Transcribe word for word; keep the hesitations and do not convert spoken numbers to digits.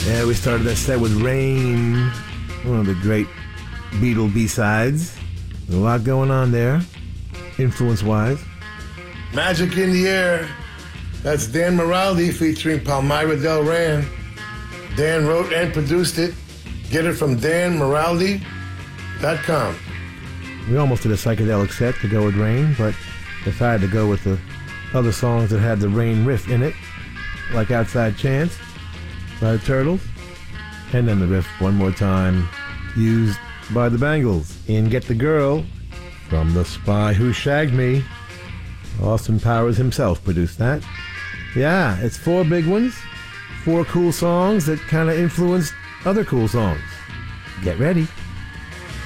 Yeah, we started that set with Rain, one of the great Beatle B-sides. There's a lot going on there, influence-wise. Magic in the Air. That's Dan Moraldi featuring Palmyra Del Rey. Dan wrote and produced it. Get it from dan moraldi dot com. We almost did a psychedelic set to go with Rain, but decided to go with the other songs that had the Rain riff in it, like Outside Chance by the Turtles, and then the riff one more time used by the Bangles in Get the Girl from The Spy Who Shagged Me. Austin Powers himself produced that. Yeah, it's four big ones, four cool songs that kind of influenced other cool songs. Get ready.